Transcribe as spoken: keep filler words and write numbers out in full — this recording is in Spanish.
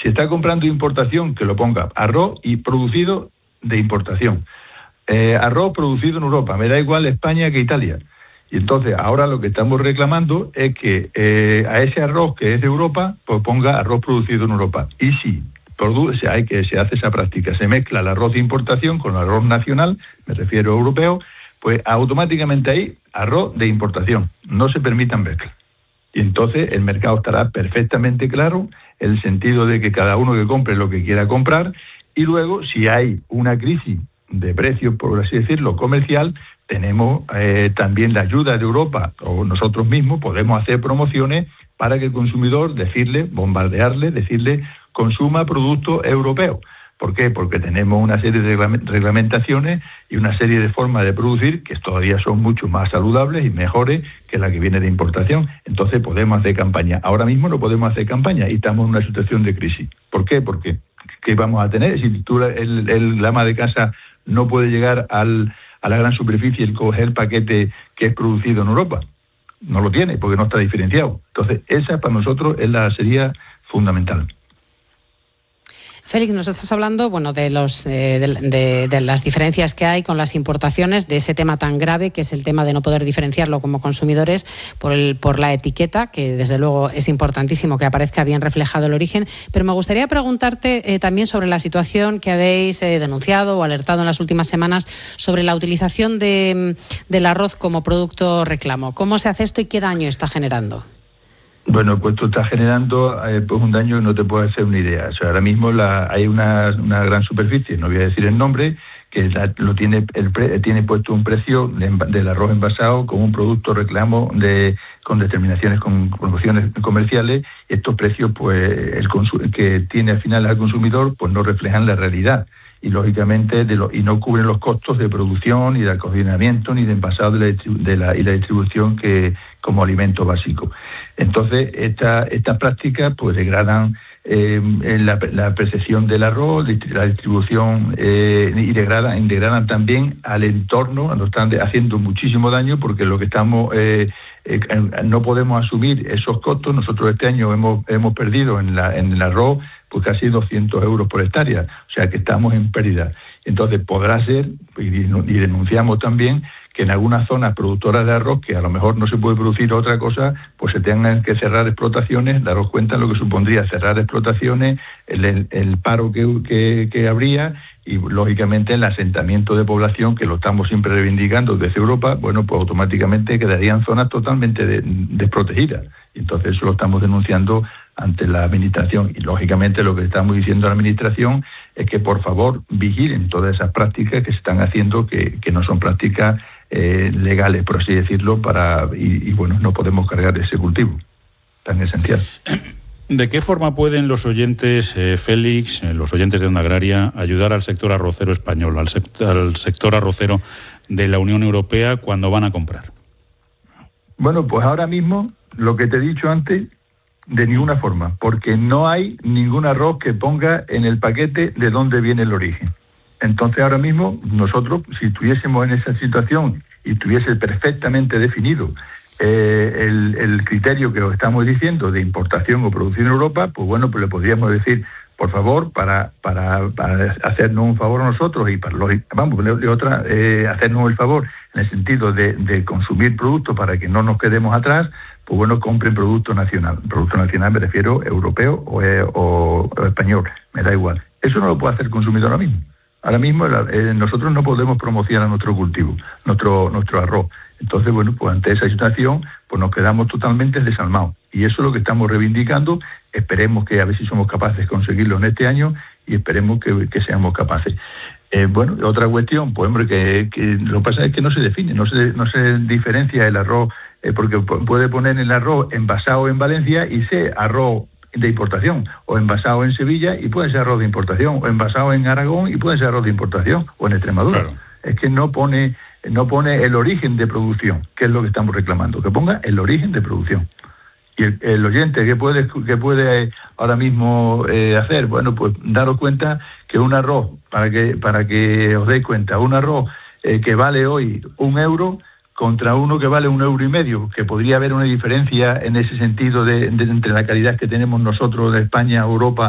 Si está comprando importación, que lo ponga arroz y producido de importación. Eh, arroz producido en Europa, me da igual España que Italia. Y entonces ahora lo que estamos reclamando es que eh, a ese arroz que es de Europa, pues ponga arroz producido en Europa. Y si produce, hay que se hace esa práctica, se mezcla el arroz de importación con el arroz nacional, me refiero a europeo, pues automáticamente ahí arroz de importación, no se permitan mezclas. Y entonces el mercado estará perfectamente claro, en el sentido de que cada uno que compre lo que quiera comprar, y luego si hay una crisis de precios, por así decirlo, comercial, tenemos eh, también la ayuda de Europa, o nosotros mismos podemos hacer promociones para que el consumidor, decirle, bombardearle, decirle, consuma productos europeos. ¿Por qué? Porque tenemos una serie de reglamentaciones y una serie de formas de producir que todavía son mucho más saludables y mejores que la que viene de importación. Entonces podemos hacer campaña. Ahora mismo no podemos hacer campaña y estamos en una situación de crisis. ¿Por qué? Porque ¿qué vamos a tener? Si tú, el, el ama de casa no puede llegar al, a la gran superficie y coger el paquete que es producido en Europa. No lo tiene porque no está diferenciado. Entonces esa para nosotros es la sería fundamental. Félix, nos estás hablando, bueno, de los eh, de, de, de las diferencias que hay con las importaciones, de ese tema tan grave que es el tema de no poder diferenciarlo como consumidores por el por la etiqueta, que desde luego es importantísimo que aparezca bien reflejado el origen. Pero me gustaría preguntarte eh, también sobre la situación que habéis eh, denunciado o alertado en las últimas semanas sobre la utilización de, del arroz como producto reclamo. ¿Cómo se hace esto y qué daño está generando? Bueno, pues tú estás generando eh, pues un daño que no te puedes hacer una idea. O sea, ahora mismo la, hay una, una gran superficie, no voy a decir el nombre, que la, lo tiene el pre, tiene puesto un precio de, del arroz envasado como un producto reclamo de con determinaciones, con promociones comerciales. Estos precios, pues el consu- que tiene al final al consumidor, pues no reflejan la realidad. Y lógicamente de lo, y no cubren los costos de producción, ni de almacenamiento, ni de envasado de la, de la, y la distribución que como alimento básico. Entonces, esta, estas prácticas pues degradan eh, la, la percepción del arroz, la distribución eh, y degradan, degradan también al entorno, nos están haciendo muchísimo daño porque lo que estamos eh, eh, no podemos asumir esos costos. Nosotros este año hemos hemos perdido en la en el arroz pues casi doscientos euros por hectárea, o sea que estamos en pérdida. Entonces podrá ser, y denunciamos también, que en algunas zonas productoras de arroz, que a lo mejor no se puede producir otra cosa, pues se tengan que cerrar explotaciones, daros cuenta de lo que supondría cerrar explotaciones, el, el, el paro que, que, que habría y, lógicamente, el asentamiento de población, que lo estamos siempre reivindicando desde Europa, bueno, pues automáticamente quedarían zonas totalmente de, desprotegidas. Y entonces eso lo estamos denunciando ante la Administración. Y, lógicamente, lo que estamos diciendo a la Administración es que, por favor, vigilen todas esas prácticas que se están haciendo, que, que no son prácticas eh, legales, por así decirlo, para y, y, bueno, no podemos cargar ese cultivo tan esencial. ¿De qué forma pueden los oyentes, eh, Félix, eh, los oyentes de Onda Agraria, ayudar al sector arrocero español, al, sect- al sector arrocero de la Unión Europea cuando van a comprar? Bueno, pues ahora mismo, lo que te he dicho antes, de ninguna forma, porque no hay ningún arroz que ponga en el paquete de dónde viene el origen. Entonces ahora mismo nosotros, si estuviésemos en esa situación y estuviese perfectamente definido eh, el, el criterio que os estamos diciendo de importación o producción en Europa, pues bueno, pues le podríamos decir, por favor, para para, para hacernos un favor a nosotros y para los, vamos, de otra, eh, hacernos el favor en el sentido de, de consumir productos para que no nos quedemos atrás, pues bueno, compren producto nacional. Producto nacional me refiero europeo o, eh, o, o español, me da igual. Eso no lo puede hacer el consumidor ahora mismo. Ahora mismo eh, nosotros no podemos promocionar nuestro cultivo, nuestro nuestro arroz. Entonces, bueno, pues ante esa situación, pues nos quedamos totalmente desalmados. Y eso es lo que estamos reivindicando. Esperemos que a ver si somos capaces de conseguirlo en este año y esperemos que, que seamos capaces. Eh, bueno, otra cuestión, pues hombre, que, que lo que pasa es que no se define, no se no se diferencia el arroz, eh, porque puede poner el arroz envasado en Valencia y ser arroz de importación, o envasado en Sevilla y puede ser arroz de importación, o envasado en Aragón y puede ser arroz de importación, o en Extremadura. Claro. Es que no pone no pone el origen de producción, que es lo que estamos reclamando, que ponga el origen de producción. Y el, el oyente que puede que puede ahora mismo eh, hacer, bueno, pues daros cuenta que un arroz, para que para que os deis cuenta, un arroz eh, que vale hoy un euro contra uno que vale un euro y medio, que podría haber una diferencia en ese sentido de, de entre la calidad que tenemos nosotros de España, Europa